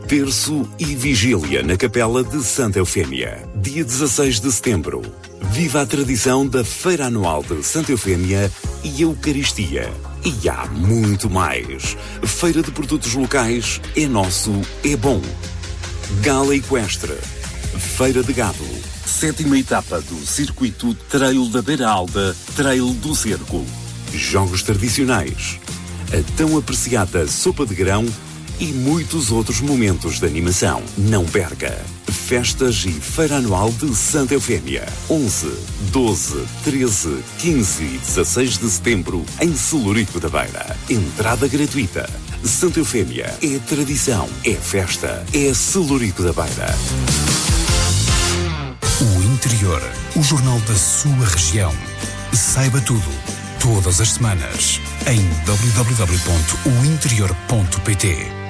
Terço e vigília na Capela de Santa Eufémia. Dia 16 de setembro. Viva a tradição da Feira Anual de Santa Eufémia e Eucaristia. E há muito mais. Feira de produtos locais é nosso, é bom. Gala Equestre. Feira de Gado. 7ª etapa do circuito Trail da Beira Alta, Trail do Cerco. Jogos tradicionais. A tão apreciada sopa de grão e muitos outros momentos de animação. Não perca! Festas e Feira Anual de Santa Eufémia. 11, 12, 13, 15 e 16 de setembro em Celurico da Beira. Entrada gratuita. Santa Eufémia é tradição, é festa, é Celurico da Beira. O Interior, o jornal da sua região. Saiba tudo, todas as semanas, em www.ointerior.pt.